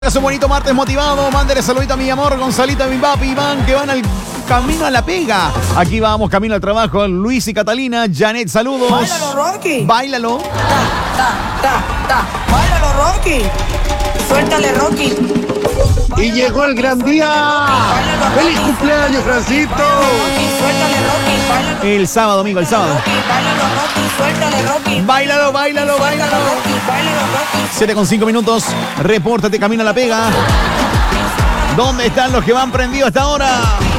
Es un bonito martes motivado. Mándale saludito a mi amor, Gonzalito, a mi papi, Iván, que van al camino a la pega. Aquí vamos, camino al trabajo. Luis y Catalina. Janet, saludos. Báilalo, Rocky. Báilalo. Báilalo, Rocky. Suéltale, Rocky. Y llegó el gran día. ¡Feliz cumpleaños, Francito! Suéltale, Rocky. Báilalo, El sábado, amigo, el sábado. Rocky. Báilalo, Rocky. Suéltale, Rocky. Báilalo, báilalo, báilalo. Rocky. Báilalo, Rocky. 7:05 minutos. Repórtate, camino a la pega. ¿Dónde están los que van prendidos hasta ahora?